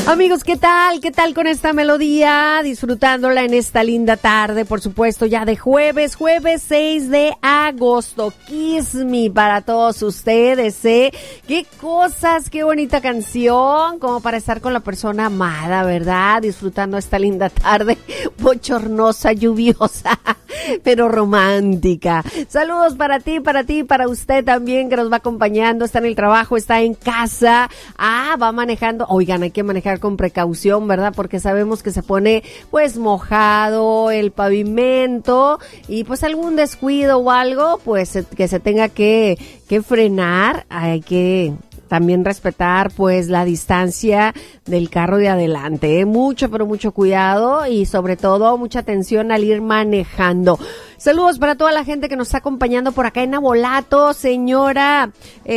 Amigos, ¿qué tal? ¿Qué tal con esta melodía? Disfrutándola en esta linda tarde, por supuesto, ya de jueves 6 de agosto. Kiss Me para todos ustedes, ¿eh? Qué cosas, qué bonita canción, como para estar con la persona amada, ¿verdad? Disfrutando esta linda tarde, bochornosa, lluviosa, pero romántica. Saludos para ti, para usted también que nos va acompañando, está en el trabajo, está en casa, va manejando. Oigan, hay que manejar con precaución, ¿verdad? Porque sabemos que se pone pues mojado el pavimento y pues algún descuido o algo, pues que se tenga que frenar. Hay que también respetar pues la distancia del carro de adelante, ¿eh? Mucho, pero mucho cuidado y sobre todo mucha atención al ir manejando. Saludos para toda la gente que nos está acompañando por acá en Navolato, señora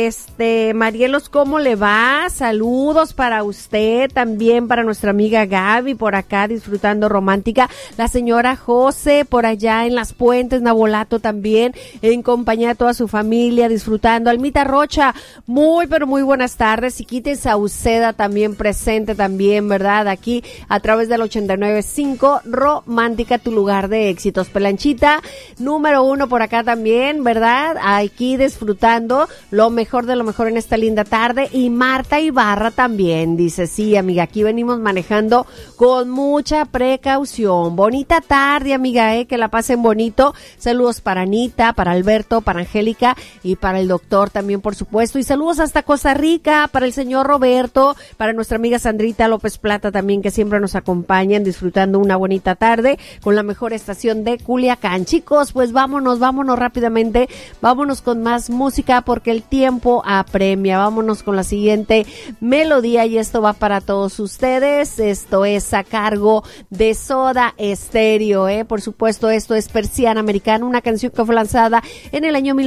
Marielos, ¿cómo le va? Saludos para usted, también para nuestra amiga Gaby por acá disfrutando romántica, la señora José por allá en Las Puentes, Navolato también, en compañía de toda su familia disfrutando. Almita Rocha, muy pero muy buenas tardes, y Quite Sauceda también presente también, ¿verdad? Aquí a través del 89.5, Romántica, tu lugar de éxitos. Pelanchita, número 1 por acá también, ¿verdad? Aquí disfrutando lo mejor de lo mejor en esta linda tarde. Y Marta Ibarra también dice, sí, amiga, aquí venimos manejando con mucha precaución. Bonita tarde, amiga, que la pasen bonito. Saludos para Anita, para Alberto, para Angélica y para el doctor también, por supuesto. Y saludos hasta Costa Rica, para el señor Roberto, para nuestra amiga Sandrita López Plata también, que siempre nos acompañan disfrutando una bonita tarde con la mejor estación de Culiacán. Chicos, pues vámonos rápidamente, vámonos con más música porque el tiempo apremia. Vámonos con la siguiente melodía y esto va para todos ustedes. Esto es a cargo de Soda Stereo, por supuesto. Esto es Persiana Americana, una canción que fue lanzada en el año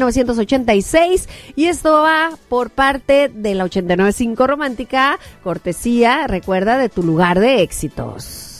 1986 y esto va por parte de la 89.5 Romántica, cortesía, recuerda, de tu lugar de éxitos.